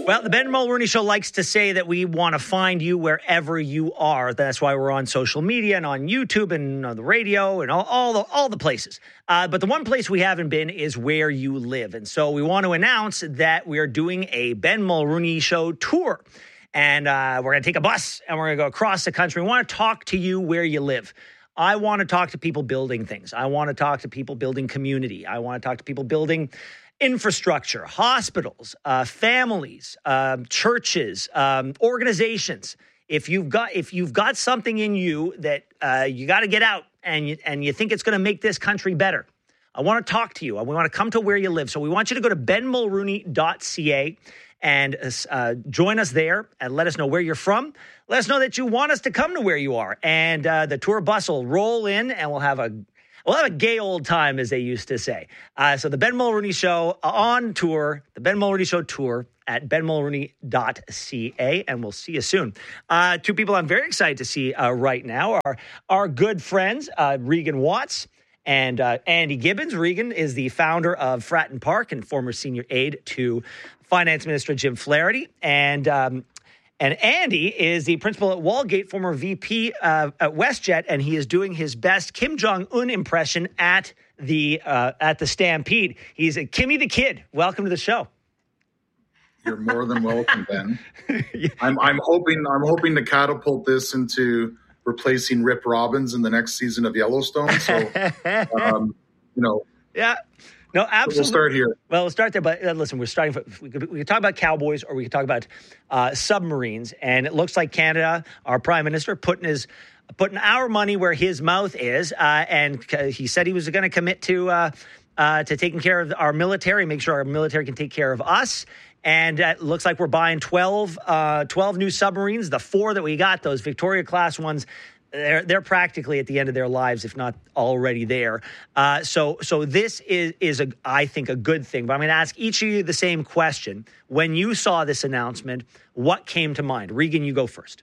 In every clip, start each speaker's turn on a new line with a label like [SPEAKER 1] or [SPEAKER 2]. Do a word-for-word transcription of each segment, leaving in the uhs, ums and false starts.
[SPEAKER 1] Well, the Ben Mulroney Show likes to say that we want to find you wherever you are. That's why we're on social media and on YouTube and on the radio and all, all the all the places. Uh, but the one place we haven't been is where you live. And so we want to announce that we are doing a Ben Mulroney Show tour. And uh, we're going to take a bus and we're going to go across the country. We want to talk to you where you live. I want to talk to people building things. I want to talk to people building community. I want to talk to people building infrastructure, hospitals, uh, families, um, churches, um, organizations. If you've got if you've got something in you that uh, you got to get out and you, and you think it's going to make this country better, I want to talk to you. We want to come to where you live. So we want you to go to ben mulroney dot c a and uh, join us there and let us know where you're from. Let us know that you want us to come to where you are. And uh, the tour bus will roll in and we'll have a We'll have a gay old time, as they used to say. Uh, so the Ben Mulroney Show on tour, the Ben Mulroney Show tour at ben mulroney dot c a, and we'll see you soon. Uh, two people I'm very excited to see uh, right now are our good friends, uh, Regan Watts and uh, Andy Gibbons. Regan is the founder of Fratton Park and former senior aide to Finance Minister Jim Flaherty. And um, And Andy is the principal at Walgate, former V P uh, at WestJet, and he is doing his best Kim Jong-un impression at the uh, at the Stampede. He's a Kimmy the Kid. Welcome to the show.
[SPEAKER 2] You're more than welcome, Ben. I'm I'm hoping I'm hoping to catapult this into replacing Rip Robbins in the next season of Yellowstone. So, um, you know,
[SPEAKER 1] yeah. No, absolutely.
[SPEAKER 2] We'll start here.
[SPEAKER 1] Well, we'll start there. But uh, listen, we're starting. For, we, could, we could talk about cowboys, or we could talk about uh, submarines. And it looks like Canada, our prime minister, putting his putting our money where his mouth is. Uh, and he said he was going to commit to uh, uh, to taking care of our military, make sure our military can take care of us. And uh, it looks like we're buying twelve, uh, twelve new submarines. The four that we got, those Victoria class ones. They're they're practically at the end of their lives, if not already there. Uh, so so this is is a I think a good thing. But I'm going to ask each of you the same question. When you saw this announcement, what came to mind? Regan, you go first.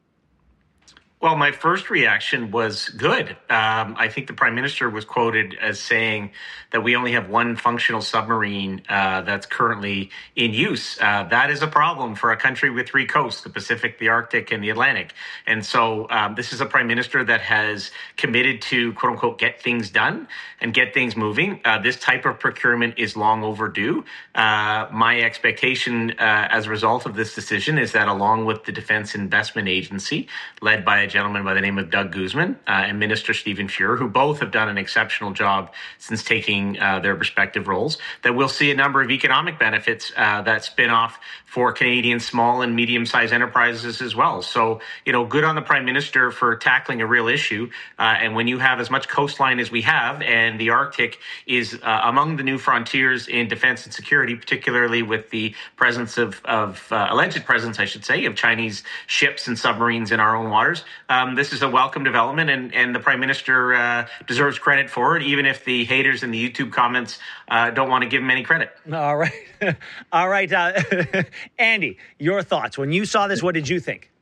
[SPEAKER 3] Well, my first reaction was good. Um, I think the Prime Minister was quoted as saying that we only have one functional submarine uh, that's currently in use. Uh, that is a problem for a country with three coasts, the Pacific, the Arctic, and the Atlantic. And so um, this is a Prime Minister that has committed to, quote unquote, get things done and get things moving. Uh, this type of procurement is long overdue. Uh, my expectation uh, as a result of this decision is that along with the Defense Investment Agency, led by a gentleman by the name of Doug Guzman uh, and Minister Stephen Fuhr, who both have done an exceptional job since taking uh, their respective roles, that we'll see a number of economic benefits uh, that spin off for Canadian small and medium-sized enterprises as well. So, you know, good on the Prime Minister for tackling a real issue. Uh, and when you have as much coastline as we have, and the Arctic is uh, among the new frontiers in defense and security, particularly with the presence of, of uh, alleged presence, I should say, of Chinese ships and submarines in our own waters, Um, this is a welcome development, and, and the Prime Minister uh, deserves credit for it, even if the haters in the YouTube comments uh, don't want to give him any credit.
[SPEAKER 1] All right. All right. Uh, Andy, your thoughts. When you saw this, what did you think?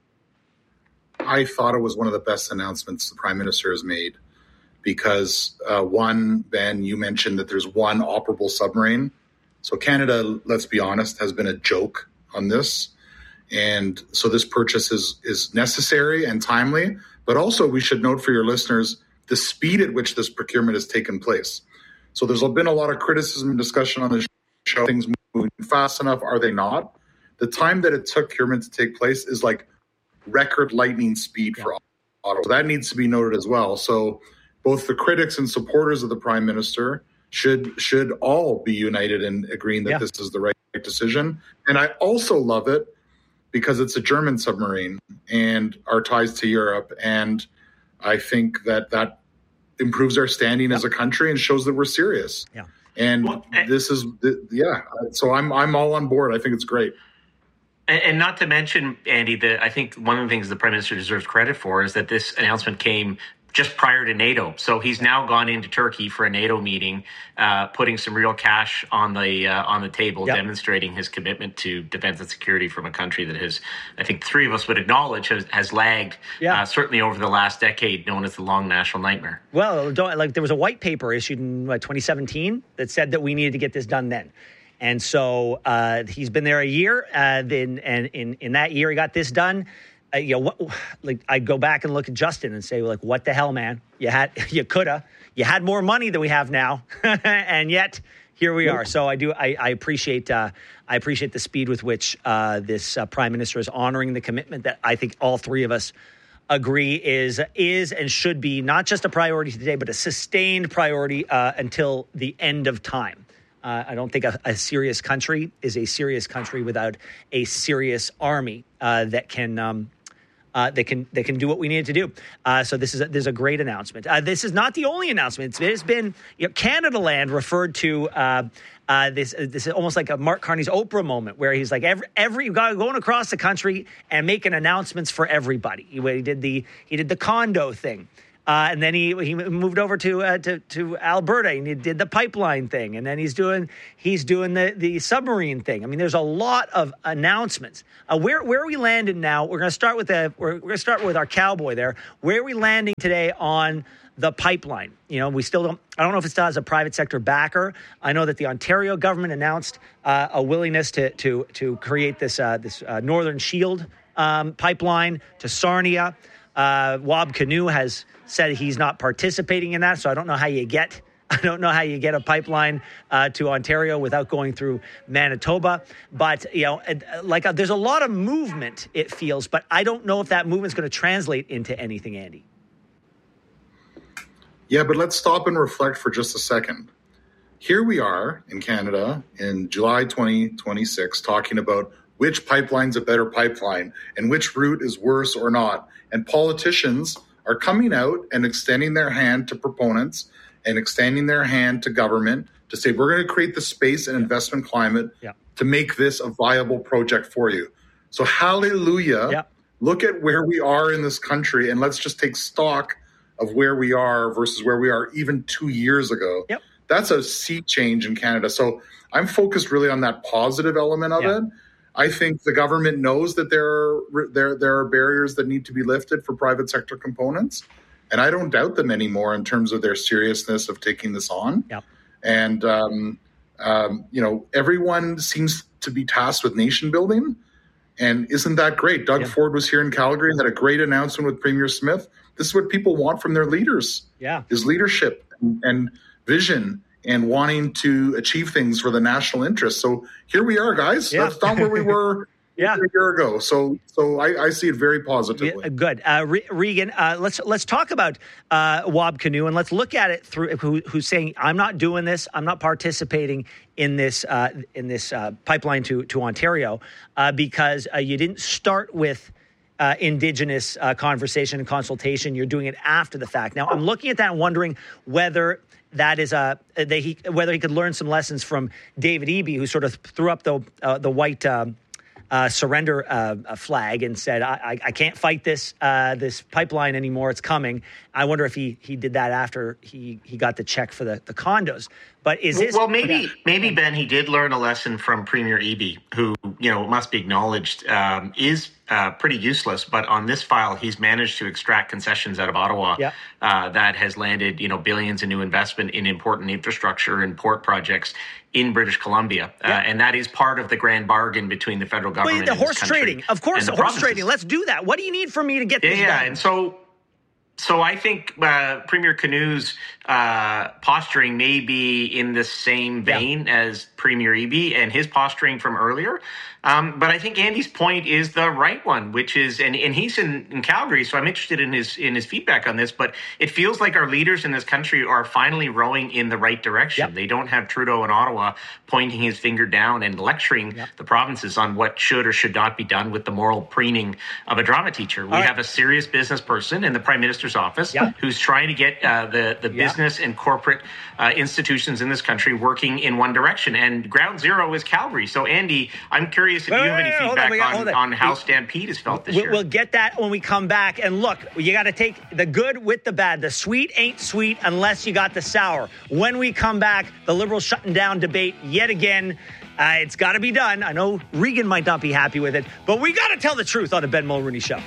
[SPEAKER 2] I thought it was one of the best announcements the Prime Minister has made because, uh, one, Ben, you mentioned that there's one operable submarine. So Canada, let's be honest, has been a joke on this. And so this purchase is, is necessary and timely, but also we should note for your listeners the speed at which this procurement has taken place. So there's been a lot of criticism and discussion on the show. Things moving fast enough? Are they not? The time that it took procurement to take place is like record lightning speed for Ottawa. So that needs to be noted as well. So both the critics and supporters of the Prime Minister should should all be united in agreeing that yeah. this is the right decision. And I also love it because it's a German submarine and our ties to Europe. And I think that that improves our standing yeah. as a country and shows that we're serious.
[SPEAKER 1] Yeah.
[SPEAKER 2] And well, this is, yeah. So I'm I'm all on board. I think it's great.
[SPEAKER 3] And not to mention, Andy, that I think one of the things the Prime Minister deserves credit for is that this announcement came just prior to NATO. So he's now gone into Turkey for a NATO meeting, uh, putting some real cash on the uh, on the table, yep. demonstrating his commitment to defense and security from a country that has, I think three of us would acknowledge, has, has lagged, yeah. uh, certainly over the last decade, known as the long national nightmare.
[SPEAKER 1] Well, don't, like there was a white paper issued in what, twenty seventeen that said that we needed to get this done then. And so uh, he's been there a year. Uh, then, and in, in that year, he got this done. Uh, you know, what, like I'd go back and look at Justin and say, like, what the hell, man? You had, you coulda, you had more money than we have now, and yet here we are. So I do, I, I appreciate, uh, I appreciate the speed with which uh, this uh, prime minister is honoring the commitment that I think all three of us agree is is and should be not just a priority today, but a sustained priority uh, until the end of time. Uh, I don't think a, a serious country is a serious country without a serious army uh, that can. Um, Uh, they can they can do what we need to do. Uh, so this is a, this is a great announcement. Uh, this is not the only announcement. It's, it's been you know, Canada Land referred to uh, uh, this. Uh, this is almost like a Mark Carney's Oprah moment, where he's like every every guy going across the country and making announcements for everybody. He, he did the he did the condo thing. Uh, and then he he moved over to uh, to to Alberta and he did the pipeline thing, and then he's doing he's doing the, the submarine thing. I mean, there's a lot of announcements. Uh, where where are we landing now? We're going to start with the we're, we're going to start with our cowboy there. Where are we landing today on the pipeline? You know, we still don't. I don't know if it still has a private sector backer. I know that the Ontario government announced uh, a willingness to to to create this uh, this uh, Northern Shield um, pipeline to Sarnia. Uh, Wab Kinew has said he's not participating in that, so I don't know how you get I don't know how you get a pipeline uh, to Ontario without going through Manitoba. But you know, like uh, there's a lot of movement, it feels, but I don't know if that movement's going to translate into anything, Andy.
[SPEAKER 2] Yeah, but let's stop and reflect for just a second. Here we are in Canada in July twenty twenty-six talking about which pipeline's a better pipeline and which route is worse or not. And politicians are coming out and extending their hand to proponents and extending their hand to government to say, we're going to create the space and investment climate
[SPEAKER 1] yeah.
[SPEAKER 2] to make this a viable project for you. So hallelujah,
[SPEAKER 1] yeah.
[SPEAKER 2] Look at where we are in this country and let's just take stock of where we are versus where we are even two years ago.
[SPEAKER 1] Yep.
[SPEAKER 2] That's a sea change in Canada. So I'm focused really on that positive element of
[SPEAKER 1] yeah.
[SPEAKER 2] it. I think the government knows that there are, there, there are barriers that need to be lifted for private sector components. And I don't doubt them anymore in terms of their seriousness of taking this on.
[SPEAKER 1] Yep.
[SPEAKER 2] And, um, um, you know, everyone seems to be tasked with nation building. And isn't that great? Doug
[SPEAKER 1] yep.
[SPEAKER 2] Ford was here in Calgary and had a great announcement with Premier Smith. This is what people want from their leaders.
[SPEAKER 1] Yeah.
[SPEAKER 2] Is leadership and, and vision and wanting to achieve things for the national interest. So here we are, guys.
[SPEAKER 1] Yeah.
[SPEAKER 2] That's not where we were
[SPEAKER 1] yeah.
[SPEAKER 2] a year ago. So so I, I see it very positively.
[SPEAKER 1] Yeah, good. Uh, Re- Regan, uh, let's let's talk about uh, Wab Kinew, and let's look at it through who, who's saying, I'm not doing this. I'm not participating in this uh, in this uh, pipeline to, to Ontario uh, because uh, you didn't start with Uh, Indigenous uh, conversation and consultation. You're doing it after the fact. Now, I'm looking at that and wondering whether that is a that he whether he could learn some lessons from David Eby, who sort of threw up the uh, the white um, uh, surrender uh, flag and said, I, I, I can't fight this uh, this pipeline anymore. It's coming. I wonder if he he did that after he, he got the check for the, the condos. But is this...
[SPEAKER 3] Well, maybe,
[SPEAKER 1] yeah.
[SPEAKER 3] maybe Ben, he did learn a lesson from Premier Eby, who, you know, must be acknowledged um, is uh, pretty useless. But on this file, he's managed to extract concessions out of Ottawa
[SPEAKER 1] yeah.
[SPEAKER 3] uh, that has landed, you know, billions in new investment in important infrastructure and port projects in British Columbia.
[SPEAKER 1] Yeah.
[SPEAKER 3] Uh, and that is part of the grand bargain between the federal government
[SPEAKER 1] But the
[SPEAKER 3] and
[SPEAKER 1] horse
[SPEAKER 3] this country
[SPEAKER 1] trading. Of course,
[SPEAKER 3] and
[SPEAKER 1] the,
[SPEAKER 3] the
[SPEAKER 1] horse
[SPEAKER 3] provinces.
[SPEAKER 1] trading. Let's do that. What do you need from me to get
[SPEAKER 3] Yeah,
[SPEAKER 1] this
[SPEAKER 3] yeah.
[SPEAKER 1] done?
[SPEAKER 3] And so... So I think uh, Premier Kinew's uh, posturing may be in the same vein yeah. as Premier Eby and his posturing from earlier. Um, but I think Andy's point is the right one, which is, and, and he's in, in Calgary, so I'm interested in his in his feedback on this, but it feels like our leaders in this country are finally rowing in the right direction. Yep. They don't have Trudeau in Ottawa pointing his finger down and lecturing yep. the provinces on what should or should not be done with the moral preening of a drama teacher. We
[SPEAKER 1] right.
[SPEAKER 3] have a serious business person in the Prime Minister's office
[SPEAKER 1] yep.
[SPEAKER 3] who's trying to get uh, the, the
[SPEAKER 1] yep.
[SPEAKER 3] business and corporate uh, institutions in this country working in one direction. And ground zero is Calgary. So, Andy, I'm curious if
[SPEAKER 1] wait,
[SPEAKER 3] you have
[SPEAKER 1] wait,
[SPEAKER 3] any
[SPEAKER 1] wait,
[SPEAKER 3] feedback
[SPEAKER 1] on,
[SPEAKER 3] on,
[SPEAKER 1] on,
[SPEAKER 3] on how Stampede has felt this
[SPEAKER 1] we'll,
[SPEAKER 3] year.
[SPEAKER 1] We'll get that when we come back. And look, you got to take the good with the bad. The sweet ain't sweet unless you got the sour. When we come back, the Liberals shutting down debate yet again. Uh, it's got to be done. I know Regan might not be happy with it, but we got to tell the truth on the Ben Mulroney Show.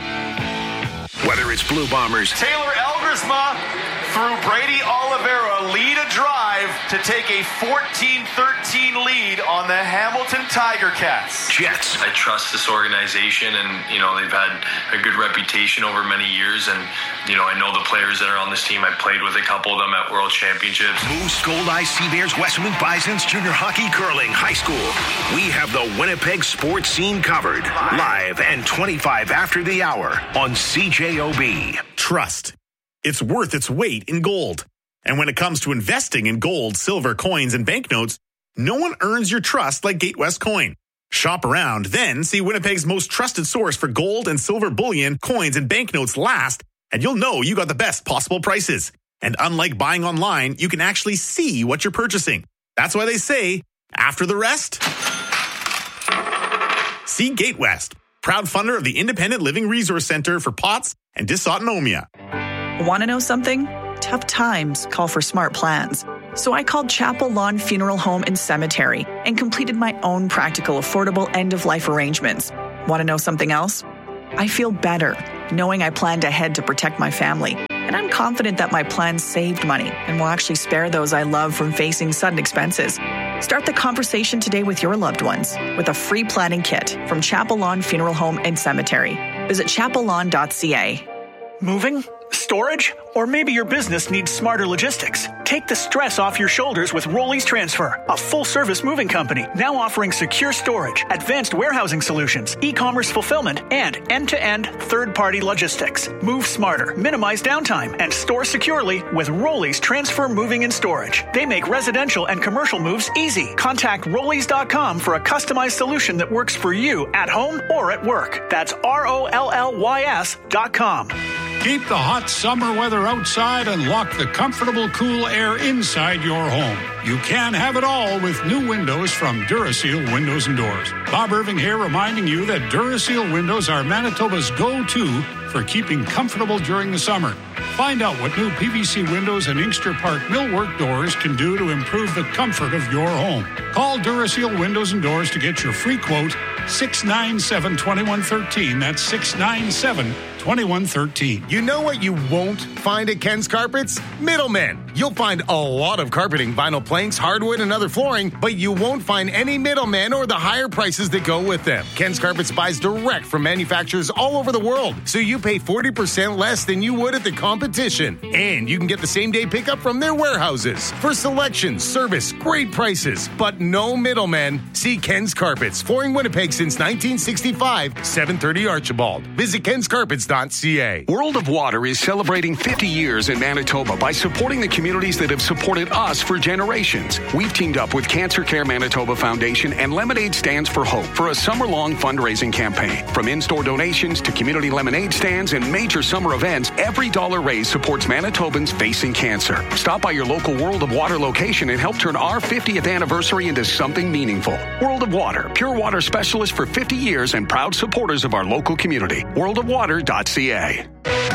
[SPEAKER 4] Whether it's Blue Bombers,
[SPEAKER 5] Taylor Elgersma through Brady Oliveira lead a drive to take a fourteen thirteen lead on the Hamilton Tiger Cats.
[SPEAKER 4] Jets.
[SPEAKER 6] I trust this organization, and, you know, they've had a good reputation over many years, and, you know, I know the players that are on this team. I played with a couple of them at World Championships.
[SPEAKER 4] Moose, Gold-Eye Sea Bears, Westwood Bisons, junior hockey, curling, high school. We have the Winnipeg sports scene covered. Live and twenty-five after the hour on C J O B.
[SPEAKER 7] Trust. It's worth its weight in gold. And when it comes to investing in gold, silver, coins, and banknotes, no one earns your trust like Gatewest Coin. Shop around, then see Winnipeg's most trusted source for gold and silver bullion, coins, and banknotes last, and you'll know you got the best possible prices. And unlike buying online, you can actually see what you're purchasing. That's why they say, after the rest, see Gatewest, proud funder of the Independent Living Resource Center for P O T S and dysautonomia.
[SPEAKER 8] Want to know something? Tough times call for smart plans. So I called Chapel Lawn Funeral Home and Cemetery and completed my own practical, affordable end-of-life arrangements. Want to know something else? I feel better knowing I planned ahead to protect my family. And I'm confident that my plan saved money and will actually spare those I love from facing sudden expenses. Start the conversation today with your loved ones with a free planning kit from Chapel Lawn Funeral Home and Cemetery. Visit chapel lawn dot c a.
[SPEAKER 9] Moving? Storage? Or maybe your business needs smarter logistics. Take the stress off your shoulders with Rollies Transfer, a full-service moving company now offering secure storage, advanced warehousing solutions, e-commerce fulfillment, and end-to-end third-party logistics. Move smarter, minimize downtime, and store securely with Rollies Transfer Moving and Storage. They make residential and commercial moves easy. Contact rollies dot com for a customized solution that works for you at home or at work. That's R O L L Y S dot com.
[SPEAKER 10] Keep the hot summer weather outside and lock the comfortable, cool air inside your home. You can have it all with new windows from Duraseal Windows and Doors. Bob Irving here, reminding you that Duraseal windows are Manitoba's go-to for keeping comfortable during the summer. Find out what new P V C windows and Inkster Park millwork doors can do to improve the comfort of your home. Call Duraseal Windows and Doors to get your free quote, six nine seven, two one one three. That's six nine seven, two one one three.
[SPEAKER 11] You know what you won't find at Ken's Carpets? Middlemen. You'll find a lot of carpeting, vinyl planks, hardwood, and other flooring, but you won't find any middlemen or the higher prices that go with them. Ken's Carpets buys direct from manufacturers all over the world, so you pay forty percent less than you would at the competition. And you can get the same-day pickup from their warehouses. For selection, service, great prices, but no middlemen. See Ken's Carpets, flooring Winnipeg since nineteen sixty-five, seven thirty Archibald. Visit kens carpets dot c a.
[SPEAKER 4] World of Water is celebrating fifty years in Manitoba by supporting the communities that have supported us for generations. We've teamed up with Cancer Care Manitoba Foundation and Lemonade Stands for Hope for a summer-long fundraising campaign. From in-store donations to community lemonade stands and major summer events, every dollar raised supports Manitobans facing cancer. Stop by your local World of Water location and help turn our fiftieth anniversary into something meaningful. World of Water, pure water specialist for fifty years and proud supporters of our local community. world of water dot c a.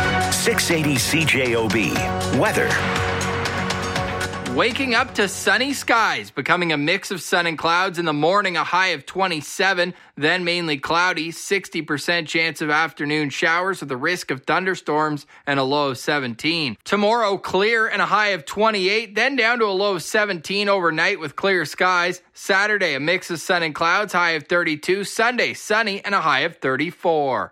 [SPEAKER 12] six eighty C J O B. Weather.
[SPEAKER 13] Waking up to sunny skies, becoming a mix of sun and clouds in the morning, a high of twenty-seven, then mainly cloudy, sixty percent chance of afternoon showers with a risk of thunderstorms and a low of seventeen. Tomorrow, clear and a high of twenty-eight, then down to a low of seventeen overnight with clear skies. Saturday, a mix of sun and clouds, high of thirty-two. Sunday, sunny and a high of thirty-four.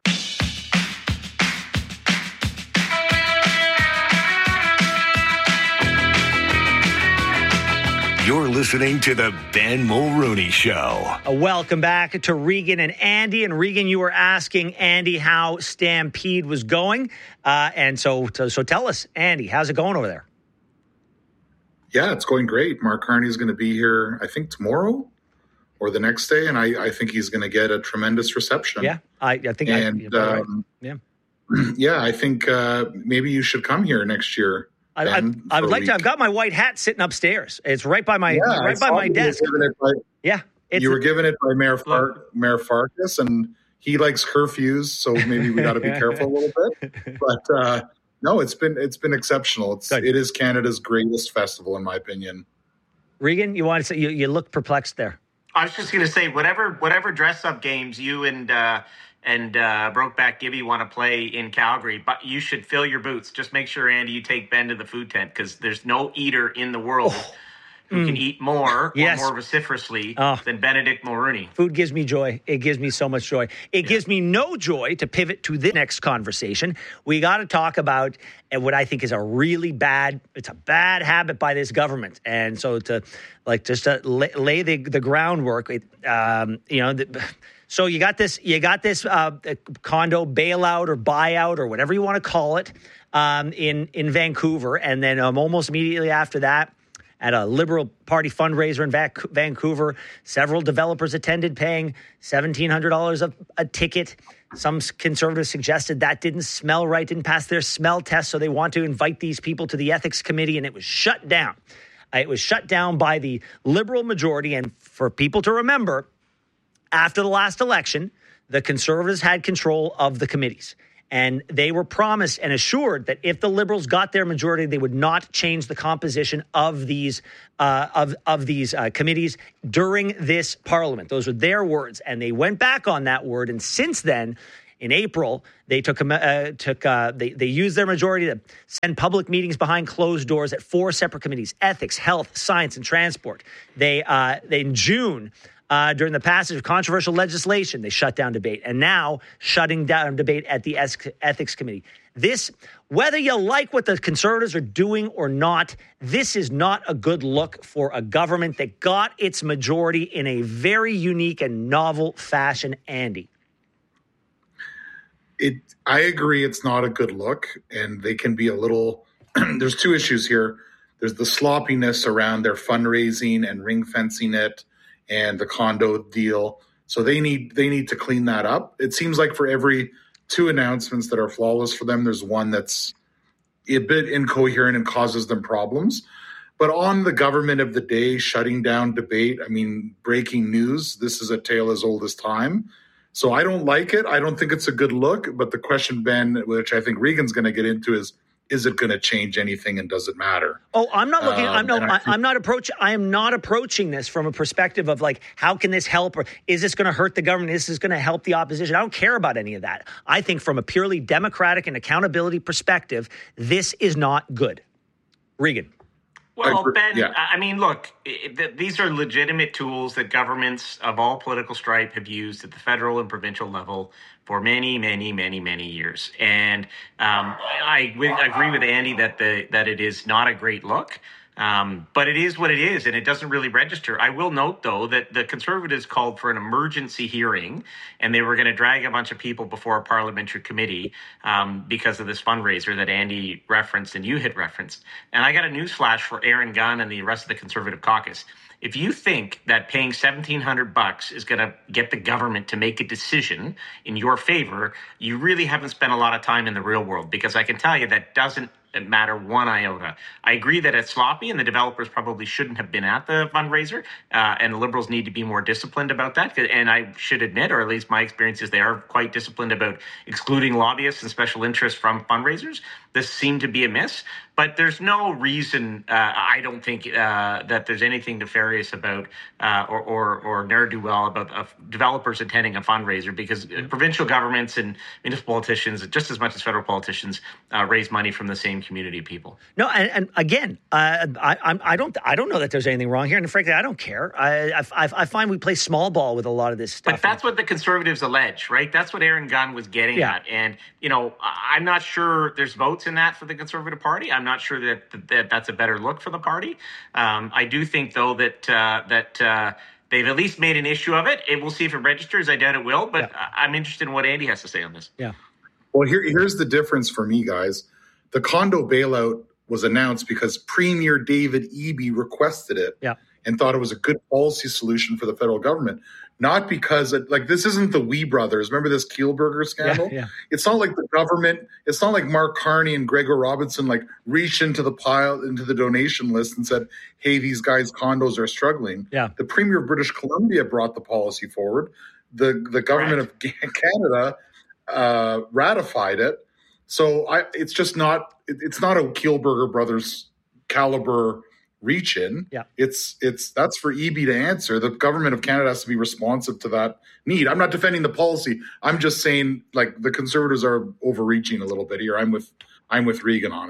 [SPEAKER 12] You're listening to the Ben Mulrooney Show.
[SPEAKER 1] Uh, welcome back to Regan and Andy. And Regan, you were asking Andy how Stampede was going. Uh, and so, so, so tell us, Andy, how's it going over there?
[SPEAKER 2] Yeah, it's going great. Mark Carney's going to be here, I think, tomorrow or the next day. And I, I think he's going to get a tremendous reception.
[SPEAKER 1] Yeah, I, I think
[SPEAKER 2] and,
[SPEAKER 1] I,
[SPEAKER 2] um,
[SPEAKER 1] right.
[SPEAKER 2] yeah. yeah, I think uh, maybe you should come here next year.
[SPEAKER 1] I, I, I would like to. I've got my white hat sitting upstairs. It's right by my
[SPEAKER 2] yeah,
[SPEAKER 1] right by my desk.
[SPEAKER 2] By,
[SPEAKER 1] yeah,
[SPEAKER 2] it's you were a, given it by Mayor Far, Mayor Farkas, and he likes curfews, so maybe we got to be careful a little bit. But uh, no, it's been it's been exceptional. It's Good. It is Canada's greatest festival, in my opinion.
[SPEAKER 1] Regan, you want to say you, you look perplexed there?
[SPEAKER 3] I was just going to say whatever whatever dress up games you and. Uh, and uh, Brokeback Gibby want to play in Calgary, but you should fill your boots. Just make sure, Andy, you take Ben to the food tent because there's no eater in the world. Oh. who
[SPEAKER 1] Mm.
[SPEAKER 3] can eat more
[SPEAKER 1] Yes.
[SPEAKER 3] or more vociferously
[SPEAKER 1] Oh.
[SPEAKER 3] than Benedict Mulroney.
[SPEAKER 1] Food gives me joy. It gives me so much joy. It yeah. gives me no joy to pivot to the next conversation. We got to talk about what I think is a really bad, it's a bad habit by this government. And so to like just to lay, lay the, the groundwork, it, um, you know, the, so you got this, you got this uh, condo bailout or buyout or whatever you want to call it um, in, in Vancouver. And then um, almost immediately after that, at a Liberal Party fundraiser in Vac- Vancouver, several developers attended, paying seventeen hundred dollars a, a ticket. Some conservatives suggested that didn't smell right, didn't pass their smell test, so they want to invite these people to the ethics committee, and it was shut down. Uh, it was shut down by the Liberal majority, and for people to remember, after the last election, the Conservatives had control of the committees. And they were promised and assured that if the Liberals got their majority, they would not change the composition of these uh, of of these uh, committees during this Parliament. Those were their words, and they went back on that word. And since then, in April, they took uh, took uh, they they used their majority to send public meetings behind closed doors at four separate committees: ethics, health, science, and transport. They uh, they in June. Uh, during the passage of controversial legislation, they shut down debate, and now shutting down debate at the Ethics Committee. This, whether you like what the Conservatives are doing or not, this is not a good look for a government that got its majority in a very unique and novel fashion, Andy.
[SPEAKER 2] It, I agree it's not a good look, and they can be a little – there's two issues here. There's the sloppiness around their fundraising and ring fencing it, and the condo deal. So they need they need to clean that up. It seems like for every two announcements that are flawless for them, there's one that's a bit incoherent and causes them problems. But on the government of the day, shutting down debate, I mean, breaking news, this is a tale as old as time. So I don't like it. I don't think it's a good look. But the question, Ben, which I think Regan's going to get into is, is it going to change anything, and does it matter?
[SPEAKER 1] Oh, I'm not looking.
[SPEAKER 2] Um,
[SPEAKER 1] I'm no.
[SPEAKER 2] I,
[SPEAKER 1] I, I'm not approaching. I am not approaching this from a perspective of like, how can this help, or is this going to hurt the government? Is this going to help the opposition? I don't care about any of that. I think from a purely democratic and accountability perspective, this is not good. Regan.
[SPEAKER 3] Well, Ben,
[SPEAKER 2] yeah.
[SPEAKER 3] I mean, look, it, these are legitimate tools that governments of all political stripe have used at the federal and provincial level for many, many, many, many years. And um, I, I agree with Andy that the that it is not a great look. Um, but it is what it is, and it doesn't really register. I will note, though, that the Conservatives called for an emergency hearing, and they were going to drag a bunch of people before a parliamentary committee um, because of this fundraiser that Andy referenced and you had referenced. And I got a news flash for Aaron Gunn and the rest of the Conservative caucus. If you think that paying seventeen hundred bucks is going to get the government to make a decision in your favor, you really haven't spent a lot of time in the real world, because I can tell you that doesn't matter one iota. I agree that it's sloppy and the developers probably shouldn't have been at the fundraiser, uh, and the Liberals need to be more disciplined about that. And I should admit, or at least my experience is they are quite disciplined about excluding lobbyists and special interests from fundraisers. This seemed to be a miss, but there's no reason, uh, I don't think, uh, that there's anything nefarious about uh, or, or, or ne'er-do-well about uh, developers attending a fundraiser, because mm-hmm. provincial governments and municipal politicians, just as much as federal politicians, uh, raise money from the same community of people.
[SPEAKER 1] No, and, and again, uh, I, I'm, I don't, I don't know that there's anything wrong here, and frankly, I don't care. I, I, I find we play small ball with a lot of this stuff.
[SPEAKER 3] But that's what the Conservatives allege, right? That's what Aaron Gunn was getting yeah. at, and you know, I'm not sure there's votes in that for the Conservative Party. I'm not sure that, that that's a better look for the party. Um, I do think, though, that uh, that. Uh, They've at least made an issue of it. And we'll see if it registers. I doubt it will, but yeah. I'm interested in what Andy has to say on this.
[SPEAKER 1] Yeah.
[SPEAKER 2] Well, here, here's the difference for me, guys. The condo bailout was announced because Premier David Eby requested it
[SPEAKER 1] yeah.
[SPEAKER 2] and thought it was a good policy solution for the federal government. Not because, it, like, this isn't the Wee brothers. Remember this Kielburger scandal?
[SPEAKER 1] Yeah, yeah.
[SPEAKER 2] It's not like the government, it's not like Mark Carney and Gregor Robinson, like, reached into the pile, into the donation list and said, hey, these guys' condos are struggling.
[SPEAKER 1] Yeah.
[SPEAKER 2] The Premier of British Columbia brought the policy forward. The the government right. of Canada uh, ratified it. So I, it's just not, it, it's not a Kielburger brothers caliber reach in.
[SPEAKER 1] Yeah.
[SPEAKER 2] It's it's that's for Eby to answer. The government of Canada has to be responsive to that need. I'm not defending the policy. I'm just saying, like, the Conservatives are overreaching a little bit here. I'm with I'm with Regan on it.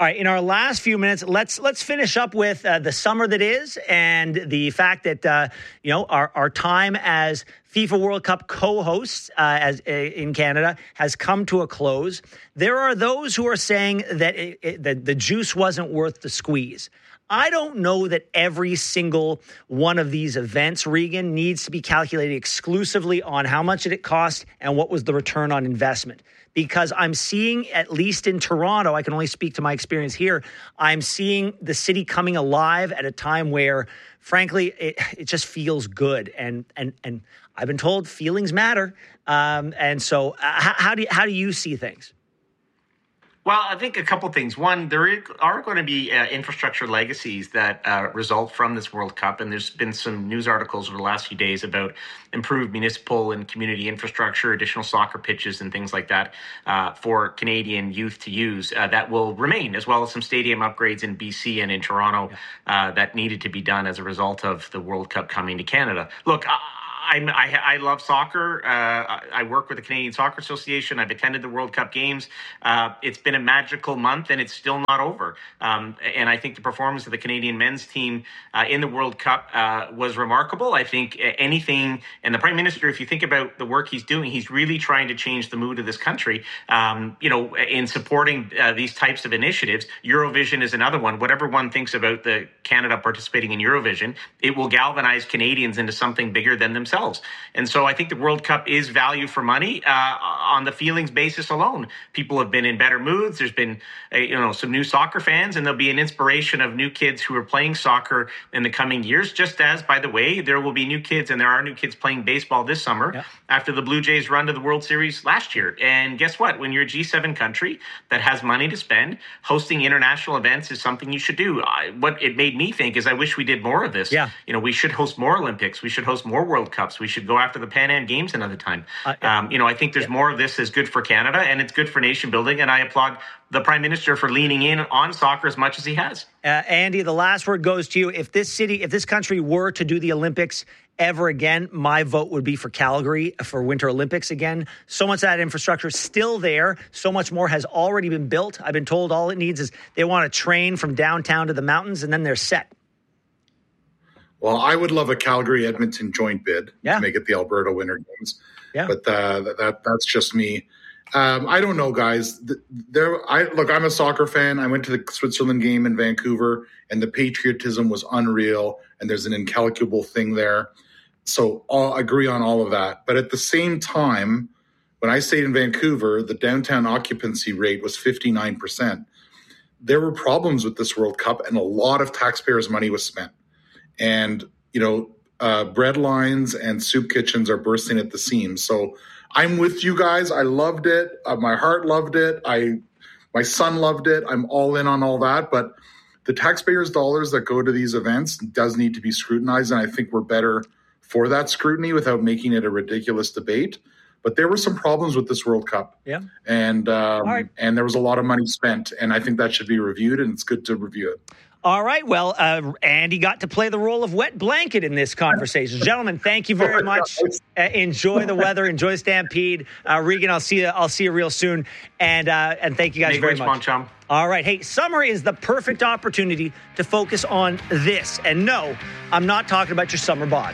[SPEAKER 1] All right, in our last few minutes, let's let's finish up with uh, the summer that is and the fact that, uh, you know, our, our time as FIFA World Cup co-hosts uh, as uh, in Canada has come to a close. There are those who are saying that, it, it, that the juice wasn't worth the squeeze. I don't know that every single one of these events, Regan, needs to be calculated exclusively on how much did it cost and what was the return on investment. Because I'm seeing, at least in Toronto, I can only speak to my experience here, I'm seeing the city coming alive at a time where, frankly, it, it just feels good. And and and I've been told feelings matter. Um, and so uh, how, how do you, how do you see things?
[SPEAKER 3] Well, I think a couple things. One, there are going to be uh, infrastructure legacies that uh, result from this World Cup. And there's been some news articles over the last few days about improved municipal and community infrastructure, additional soccer pitches and things like that uh, for Canadian youth to use uh, that will remain, as well as some stadium upgrades in B C and in Toronto uh, that needed to be done as a result of the World Cup coming to Canada. Look, I, I'm, I, I love soccer. Uh, I work with the Canadian Soccer Association. I've attended the World Cup games. Uh, it's been a magical month, and it's still not over. Um, and I think the performance of the Canadian men's team uh, in the World Cup uh, was remarkable. I think anything, and the Prime Minister, if you think about the work he's doing, he's really trying to change the mood of this country, um, you know, in supporting uh, these types of initiatives. Eurovision is another one. Whatever one thinks about the Canada participating in Eurovision, it will galvanize Canadians into something bigger than themselves. And so I think the World Cup is value for money uh, on the feelings basis alone. People have been in better moods. There's been, uh, you know, some new soccer fans, and there'll be an inspiration of new kids who are playing soccer in the coming years. Just as, by the way, there will be new kids, and there are new kids playing baseball this summer yeah. after the Blue Jays run to the World Series last year. And guess what? When you're a G seven country that has money to spend, hosting international events is something you should do. I, what it made me think is I wish we did more of this.
[SPEAKER 1] Yeah.
[SPEAKER 3] You know, we should host more Olympics. We should host more World Cups. We should go after the Pan Am Games another time. Uh, um, you know, I think there's yeah. more of this is good for Canada, and it's good for nation building. And I applaud the Prime Minister for leaning in on soccer as much as he has.
[SPEAKER 1] Uh, Andy, the last word goes to you. If this city, if this country were to do the Olympics ever again, my vote would be for Calgary for Winter Olympics again. So much of that infrastructure is still there. So much more has already been built. I've been told all it needs is they want a train from downtown to the mountains, and then they're set.
[SPEAKER 2] Well, I would love a Calgary-Edmonton joint bid
[SPEAKER 1] yeah.
[SPEAKER 2] to make it the Alberta Winter Games.
[SPEAKER 1] Yeah.
[SPEAKER 2] But uh, that that's just me. Um, I don't know, guys. There, I look. I'm a soccer fan. I went to the Switzerland game in Vancouver, and the patriotism was unreal. And there's an incalculable thing there. So I'll agree on all of that. But at the same time, when I stayed in Vancouver, the downtown occupancy rate was fifty-nine percent. There were problems with this World Cup, and a lot of taxpayers' money was spent. And, you know, uh, bread lines and soup kitchens are bursting at the seams. So I'm with you guys. I loved it. Uh, my heart loved it. I, my son loved it. I'm all in on all that. But the taxpayers' dollars that go to these events does need to be scrutinized. And I think we're better for that scrutiny without making it a ridiculous debate. But there were some problems with this World Cup.
[SPEAKER 1] Yeah.
[SPEAKER 2] And, um,
[SPEAKER 1] right.
[SPEAKER 2] and there was a lot of money spent. And I think that should be reviewed, and it's good to review it.
[SPEAKER 1] All right. Well, uh, Andy got to play the role of wet blanket in this conversation. Gentlemen, thank you very much. Uh, enjoy the weather. Enjoy Stampede. Uh, Regan, I'll see you. I'll see you real soon. And uh, and thank you guys
[SPEAKER 3] Make
[SPEAKER 1] very
[SPEAKER 3] much.
[SPEAKER 1] much.
[SPEAKER 3] Chum.
[SPEAKER 1] All right. Hey, summer is the perfect opportunity to focus on this. And no, I'm not talking about your summer bod.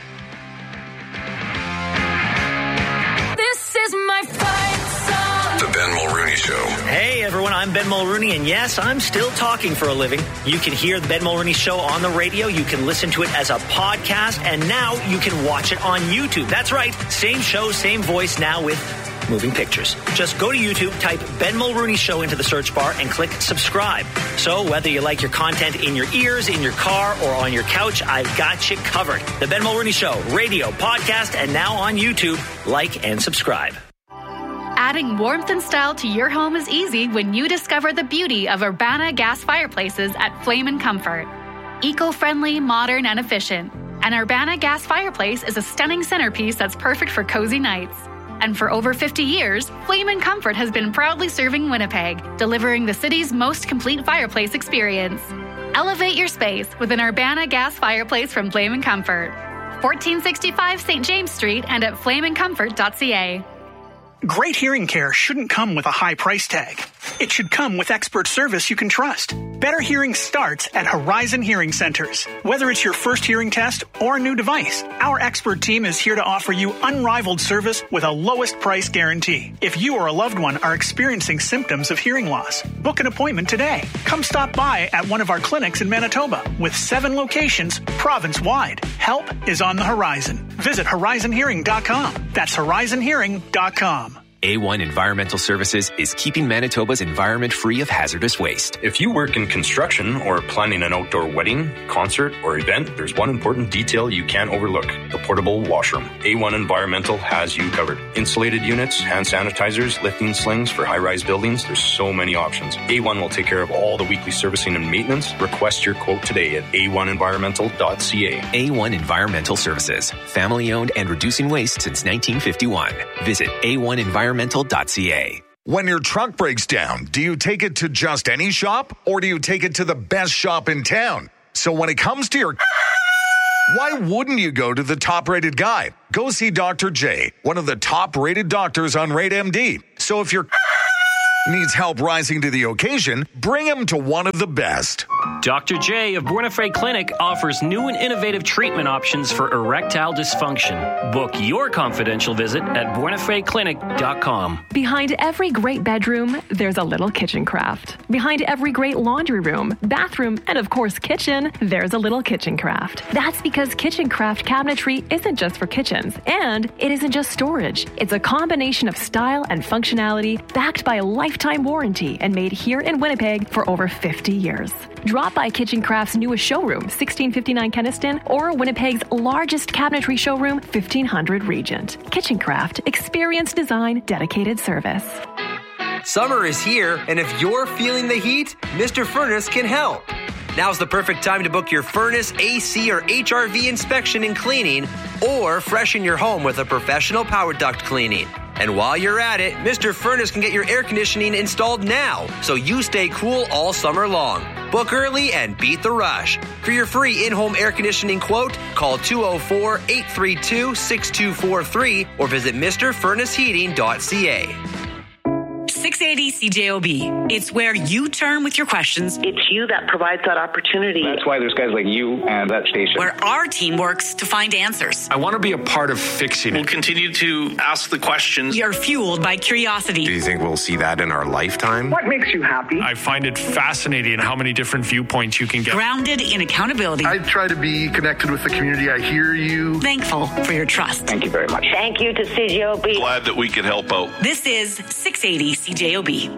[SPEAKER 14] This is my fight song.
[SPEAKER 4] The Ben Mulrooney Show.
[SPEAKER 1] Hey, everyone. I'm Ben Mulrooney, and yes, I'm still talking for a living. You can hear the Ben Mulrooney Show on the radio. You can listen to it as a podcast, and now you can watch it on YouTube. That's right. Same show, same voice, now with moving pictures. Just go to YouTube, type Ben Mulrooney Show into the search bar, and click subscribe. So whether you like your content in your ears, in your car, or on your couch, I've got you covered. The Ben Mulrooney Show, radio, podcast, and now on YouTube. Like and subscribe.
[SPEAKER 15] Adding warmth and style to your home is easy when you discover the beauty of Urbana gas fireplaces at Flame and Comfort. Eco-friendly, modern, and efficient. An Urbana gas fireplace is a stunning centerpiece that's perfect for cozy nights. And for over fifty years, Flame and Comfort has been proudly serving Winnipeg, delivering the city's most complete fireplace experience. Elevate your space with an Urbana gas fireplace from Flame and Comfort. fourteen sixty-five Saint James Street and at flame and comfort dot c a.
[SPEAKER 9] Great hearing care shouldn't come with a high price tag. It should come with expert service you can trust. Better hearing starts at Horizon Hearing Centers. Whether it's your first hearing test or a new device, our expert team is here to offer you unrivaled service with a lowest price guarantee. If you or a loved one are experiencing symptoms of hearing loss, book an appointment today. Come stop by at one of our clinics in Manitoba with seven locations province-wide. Help is on the horizon. Visit horizon hearing dot com. That's horizon hearing dot com.
[SPEAKER 16] A one Environmental Services is keeping Manitoba's environment free of hazardous waste.
[SPEAKER 17] If you work in construction or planning an outdoor wedding, concert, or event, there's one important detail you can't overlook: the portable washroom. A one Environmental has you covered. Insulated units, hand sanitizers, lifting slings for high-rise buildings. There's so many options. A one will take care of all the weekly servicing and maintenance. Request your quote today at a one environmental dot c a.
[SPEAKER 16] A one Environmental Services, family-owned and reducing waste since nineteen fifty-one. Visit a one environmental dot c a.
[SPEAKER 18] When your truck breaks down, do you take it to just any shop or do you take it to the best shop in town? So when it comes to your why wouldn't you go to the top-rated guy? Go see Doctor J, one of the top-rated doctors on Rate M D. So if your needs help rising to the occasion, bring him to one of the best.
[SPEAKER 19] Doctor J of Buenafre Clinic offers new and innovative treatment options for erectile dysfunction. Book your confidential visit at buenafre clinic dot com.
[SPEAKER 20] Behind every great bedroom, there's a little kitchen craft. Behind every great laundry room, bathroom, and of course kitchen, there's a little kitchen craft. That's because kitchen craft cabinetry isn't just for kitchens, and it isn't just storage. It's a combination of style and functionality backed by a lifetime warranty and made here in Winnipeg for over fifty years. Drop by Kitchen Craft's newest showroom, sixteen fifty-nine Kenniston, or Winnipeg's largest cabinetry showroom, fifteen hundred Regent. Kitchen Craft, experience design, dedicated service.
[SPEAKER 21] Summer is here, and if you're feeling the heat, Mister Furnace can help. Now's the perfect time to book your furnace, A C, or H R V inspection and cleaning, or freshen your home with a professional power duct cleaning. And while you're at it, Mister Furnace can get your air conditioning installed now, so you stay cool all summer long. Book early and beat the rush. For your free in-home air conditioning quote, call two oh four, eight three two, six two four three or visit Mr Furnace Heating dot c a.
[SPEAKER 22] six eighty C J O B. It's where you turn with your questions.
[SPEAKER 23] It's you that provides that opportunity.
[SPEAKER 24] That's why there's guys like you and that station.
[SPEAKER 22] Where our team works to find answers.
[SPEAKER 25] I want to be a part of fixing it.
[SPEAKER 26] We'll continue to ask the questions.
[SPEAKER 22] You're fueled by curiosity.
[SPEAKER 27] Do you think we'll see that in our lifetime?
[SPEAKER 23] What makes you happy?
[SPEAKER 25] I find it fascinating how many different viewpoints you can get.
[SPEAKER 22] Grounded in accountability.
[SPEAKER 28] I try to be connected with the community. I hear you.
[SPEAKER 22] Thankful for your trust.
[SPEAKER 24] Thank you very much.
[SPEAKER 23] Thank you to C J O B.
[SPEAKER 26] Glad that we could help out.
[SPEAKER 22] This is six eighty C J O B.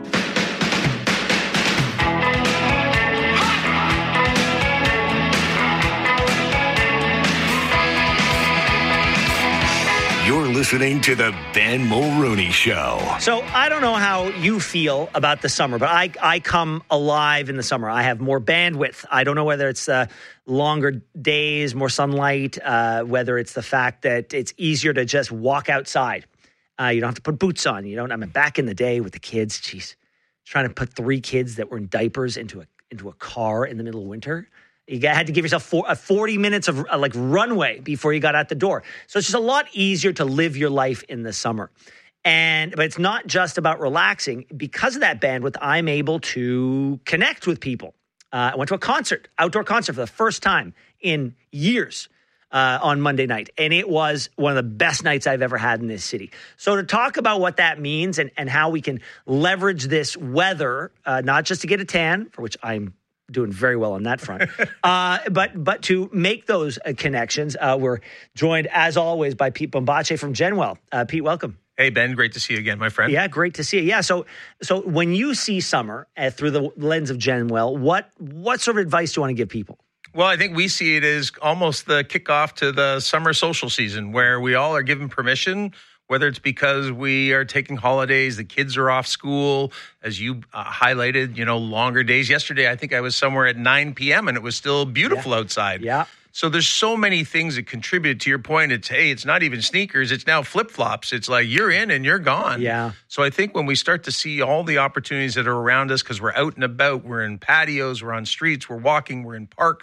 [SPEAKER 12] You're listening to the Ben Mulrooney Show.
[SPEAKER 1] So I don't know how you feel about the summer, but I, I come alive in the summer. I have more bandwidth. I don't know whether it's uh, longer days, more sunlight, uh, whether it's the fact that it's easier to just walk outside. Uh, you don't have to put boots on. You don't. I mean, back in the day with the kids, geez, trying to put three kids that were in diapers into a into a car in the middle of winter. You had to give yourself four, uh, forty minutes of uh, like runway before you got out the door. So it's just a lot easier to live your life in the summer. And but it's not just about relaxing. Because of that bandwidth, I'm able to connect with people. Uh, I went to a concert, outdoor concert for the first time in years uh, on Monday night. And it was one of the best nights I've ever had in this city. So to talk about what that means and, and how we can leverage this weather, uh, not just to get a tan, for which I'm doing very well on that front. uh, but but to make those uh, connections, uh, we're joined, as always, by Pete Bombace from Genwell. Uh, Pete, welcome.
[SPEAKER 29] Hey, Ben. Great to see you again, my friend.
[SPEAKER 1] Yeah, great to see you. Yeah, so so when you see summer uh, through the lens of Genwell, what what sort of advice do you want to give people?
[SPEAKER 29] Well, I think we see it as almost the kickoff to the summer social season where we all are given permission, whether it's because we are taking holidays, the kids are off school, as you uh, highlighted, you know, longer days. Yesterday, I think I was somewhere at nine p.m. and it was still beautiful
[SPEAKER 1] yeah.
[SPEAKER 29] outside.
[SPEAKER 1] Yeah.
[SPEAKER 29] So there's so many things that contribute to your point. It's, hey, it's not even sneakers. It's now flip-flops. It's like you're in and you're gone.
[SPEAKER 1] Yeah.
[SPEAKER 29] So I think when we start to see all the opportunities that are around us because we're out and about, we're in patios, we're on streets, we're walking, we're in parks,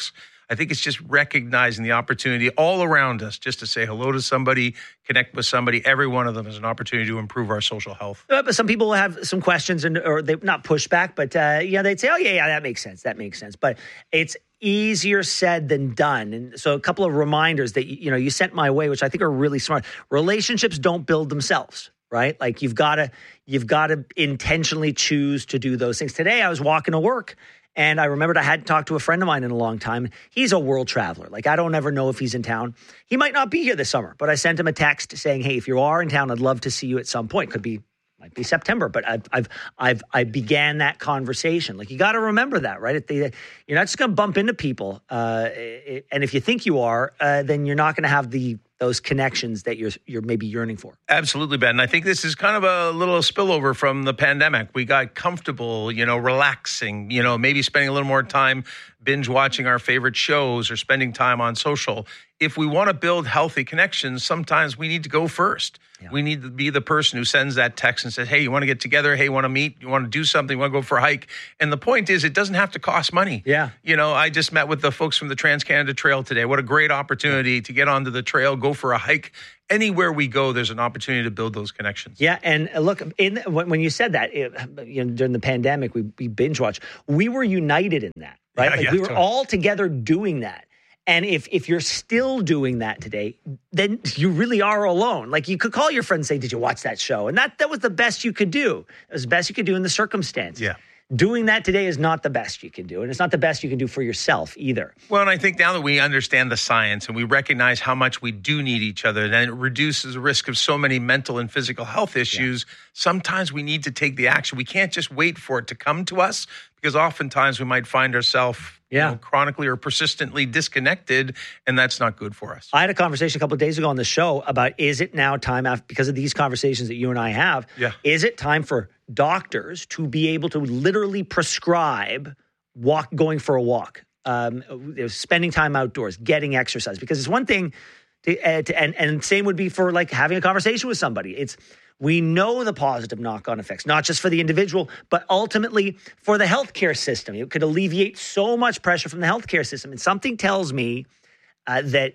[SPEAKER 29] I think it's just recognizing the opportunity all around us just to say hello to somebody, connect with somebody. Every one of them is an opportunity to improve our social health.
[SPEAKER 1] Uh, but some people will have some questions, and or they not pushback, but uh, yeah, they'd say, "Oh yeah, yeah, that makes sense. That makes sense." But it's easier said than done. And so, a couple of reminders that you know you sent my way, which I think are really smart. Relationships don't build themselves, right? Like you've got to you've got to intentionally choose to do those things. Today, I was walking to work. And I remembered I hadn't talked to a friend of mine in a long time. He's a world traveler. Like, I don't ever know if he's in town. He might not be here this summer, but I sent him a text saying, hey, if you are in town, I'd love to see you at some point. Could be, might be September, but I've, I've, I've, I began that conversation. Like, you got to remember that, right? At the, you're not just going to bump into people. Uh, and if you think you are, uh, then you're not going to have the, those connections that you're you're maybe yearning for.
[SPEAKER 29] Absolutely, Ben. And I think this is kind of a little spillover from the pandemic. We got comfortable, you know, relaxing, you know, maybe spending a little more time binge watching our favorite shows or spending time on social. If we want to build healthy connections, sometimes we need to go first. Yeah. We need to be the person who sends that text and says, hey, you want to get together? Hey, you want to meet? You want to do something? You want to go for a hike? And the point is, it doesn't have to cost money.
[SPEAKER 1] Yeah.
[SPEAKER 29] You know, I just met with the folks from the Trans-Canada Trail today. What a great opportunity yeah. to get onto the trail, go for a hike. Anywhere we go, there's an opportunity to build those connections.
[SPEAKER 1] Yeah, and look, in when, when you said that, it, you know, during the pandemic, we, we binge watched. We were united in that, right?
[SPEAKER 29] Yeah,
[SPEAKER 1] like
[SPEAKER 29] yeah,
[SPEAKER 1] we were
[SPEAKER 29] totally.
[SPEAKER 1] all together doing that. And if if you're still doing that today, then you really are alone. Like you could call your friend and say, did you watch that show? And that that was the best you could do. It was the best you could do in the circumstance.
[SPEAKER 29] Yeah.
[SPEAKER 1] Doing that today is not the best you can do. And it's not the best you can do for yourself either.
[SPEAKER 29] Well, and I think now that we understand the science and we recognize how much we do need each other, then it reduces the risk of so many mental and physical health issues. Yeah. Sometimes we need to take the action. We can't just wait for it to come to us, because oftentimes we might find ourselves
[SPEAKER 1] yeah.
[SPEAKER 29] you know, chronically or persistently disconnected, and that's not good for us.
[SPEAKER 1] I had a conversation a couple of days ago on the show about, is it now time, after, because of these conversations that you and I have,
[SPEAKER 29] yeah.
[SPEAKER 1] is it time for doctors to be able to literally prescribe walk, going for a walk, um, spending time outdoors, getting exercise? Because it's one thing to, uh, to and, and same would be for like having a conversation with somebody. It's, we know the positive knock-on effects, not just for the individual, but ultimately for the healthcare system. It could alleviate so much pressure from the healthcare system. And something tells me uh, that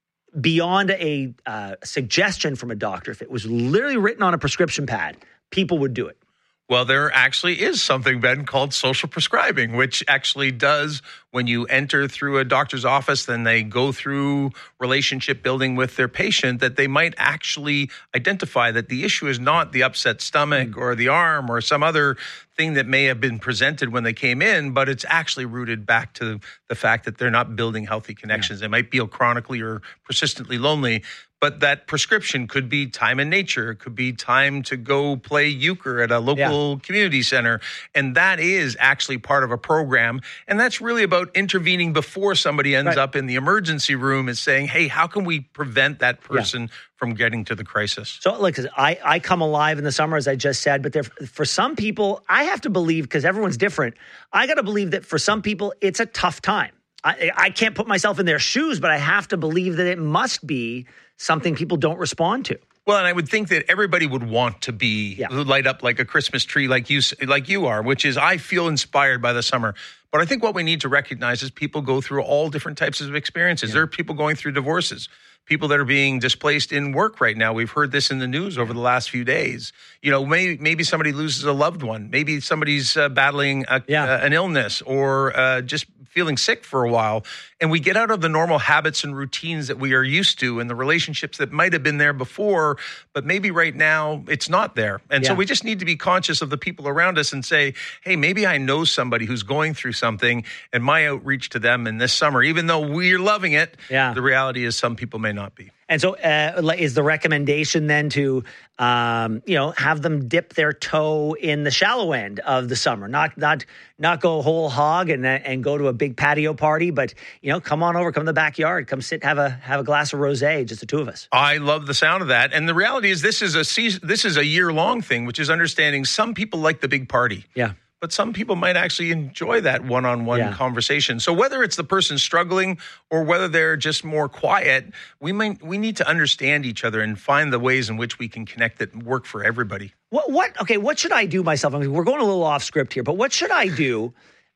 [SPEAKER 1] beyond a uh, suggestion from a doctor, if it was literally written on a prescription pad, people would do it.
[SPEAKER 29] Well, there actually is something, Ben, called social prescribing, which actually does, when you enter through a doctor's office, then they go through relationship building with their patient, that they might actually identify that the issue is not the upset stomach or the arm or some other thing that may have been presented when they came in, but it's actually rooted back to the fact that they're not building healthy connections. Yeah. They might feel chronically or persistently lonely. But that prescription could be time in nature. It could be time to go play euchre at a local yeah. community center. And that is actually part of a program. And that's really about intervening before somebody ends right. up in the emergency room and saying, hey, how can we prevent that person yeah. from getting to the crisis?
[SPEAKER 1] So, look, I, I come alive in the summer, as I just said, but there, for some people, I have to believe, because everyone's different, I got to believe that for some people, it's a tough time. I, I can't put myself in their shoes, but I have to believe that it must be something people don't respond to.
[SPEAKER 29] Well, and I would think that everybody would want to be yeah. light up like a Christmas tree, like you, like you are, which is, I feel inspired by the summer. But I think what we need to recognize is people go through all different types of experiences. Yeah. There are people going through divorces, people that are being displaced in work right now. We've heard this in the news over the last few days. You know, maybe, maybe somebody loses a loved one. Maybe somebody's uh, battling a, yeah. uh, an illness or uh, just feeling sick for a while. And we get out of the normal habits and routines that we are used to and the relationships that might have been there before, but maybe right now it's not there. And yeah. so we just need to be conscious of the people around us and say, hey, maybe I know somebody who's going through something, and my outreach to them in this summer, even though we're loving it,
[SPEAKER 1] yeah.
[SPEAKER 29] the reality is some people may not be.
[SPEAKER 1] And so uh, is the recommendation then to, um, you know, have them dip their toe in the shallow end of the summer, not not not go whole hog and and go to a big patio party, but, you know, come on over, come to the backyard, come sit, have a have a glass of rosé, just the two of us.
[SPEAKER 29] I love the sound of that. And the reality is this is a season, this is a year-long thing, which is understanding some people like the big party.
[SPEAKER 1] Yeah.
[SPEAKER 29] But some people might actually enjoy that one-on-one yeah. conversation. So whether it's the person struggling or whether they're just more quiet, we might we need to understand each other and find the ways in which we can connect that work for everybody.
[SPEAKER 1] What? What? Okay. What should I do myself? I mean, we're going a little off script here, but what should I do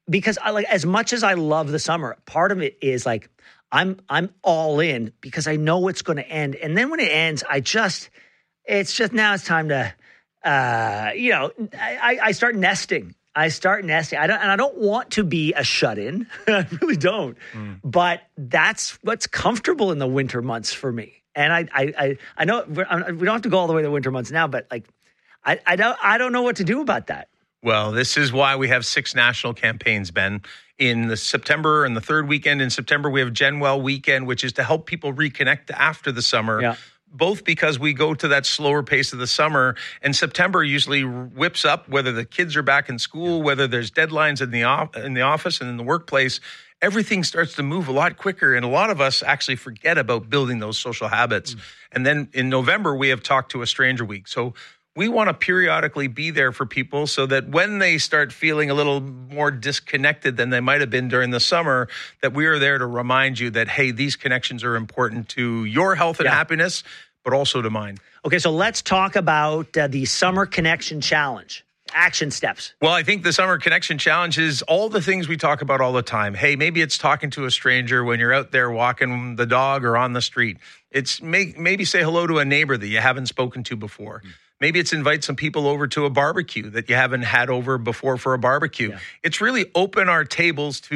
[SPEAKER 1] because I like as much as I love the summer, part of it is like I'm I'm all in because I know it's going to end. And then when it ends, I just it's just now it's time to uh, you know, I, I start nesting. I start nesting. I don't, and I don't want to be a shut-in. I really don't. Mm. But that's what's comfortable in the winter months for me. And I, I, I, I know we don't have to go all the way to the winter months now, but like, I, I don't, I don't know what to do about that.
[SPEAKER 29] Well, this is why we have six national campaigns, Ben. In the September and the third weekend in September, we have Genwell Weekend, which is to help people reconnect after the summer. Yeah. Both because we go to that slower pace of the summer, and September usually whips up, whether the kids are back in school, whether there's deadlines in the off- in the office and in the workplace, everything starts to move a lot quicker. And a lot of us actually forget about building those social habits. Mm. And then in November, we have Talk to a Stranger Week. So we want to periodically be there for people so that when they start feeling a little more disconnected than they might have been during the summer, that we are there to remind you that, hey, these connections are important to your health and yeah. happiness, but also to mine.
[SPEAKER 1] Okay, so let's talk about uh, the Summer Connection Challenge. Action steps.
[SPEAKER 29] Well, I think the Summer Connection Challenge is all the things we talk about all the time. Hey, maybe it's talking to a stranger when you're out there walking the dog or on the street. It's may, maybe say hello to a neighbor that you haven't spoken to before. Mm. Maybe it's invite some people over to a barbecue that you haven't had over before for a barbecue. Yeah. It's really open our tables to